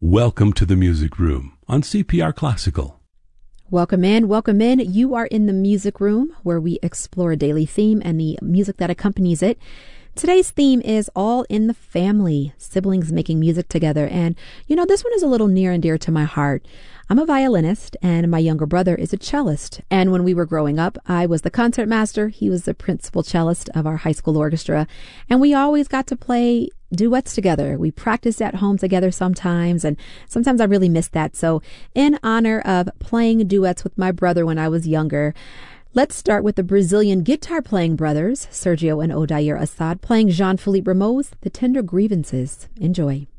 Welcome to the Music Room on CPR Classical. Welcome in, welcome in. You are in the Music Room, where we explore a daily theme and the music that accompanies it. Today's theme is All in the Family, siblings making music together. And, this one is a little near and dear to my heart. I'm a violinist, and my younger brother is a cellist. And when we were growing up, I was the concertmaster. He was the principal cellist of our high school orchestra. And we always got to play duets together. We practiced at home together sometimes, and sometimes I really missed that. So in honor of playing duets with my brother when I was younger, let's start with the Brazilian guitar-playing brothers, Sergio and Odair Assad, playing Jean-Philippe Rameau's The Tender Grievances. Enjoy.